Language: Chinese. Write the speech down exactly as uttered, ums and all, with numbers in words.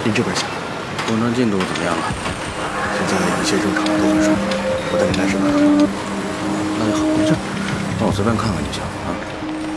您这边请。 工程进度怎么样了？ 现在一切正常，都很顺利。我带您来吃饭。 那就好，没事，让我随便看看就行啊。